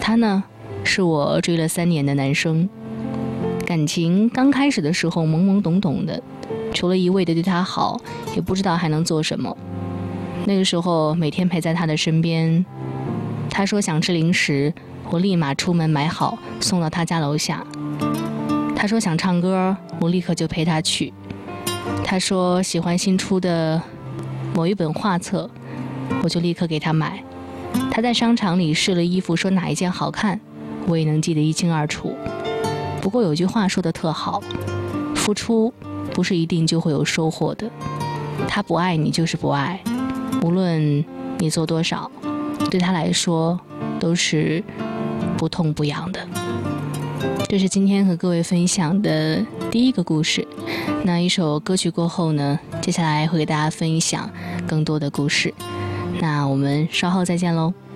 他呢，是我追了3年的男生。感情刚开始的时候懵懵懂懂的，除了一味的对他好，也不知道还能做什么。那个时候每天陪在他的身边，他说想吃零食，我立马出门买好送到他家楼下。他说想唱歌，我立刻就陪他去。他说喜欢新出的某一本画册，我就立刻给他买。他在商场里试了衣服，说哪一件好看，我也能记得一清二楚。不过有句话说得特好，付出不是一定就会有收获的。他不爱你就是不爱，无论你做多少，对他来说都是不痛不痒的。这是今天和各位分享的第一个故事。那一首歌曲过后呢，接下来会给大家分享更多的故事。那我们稍后再见喽。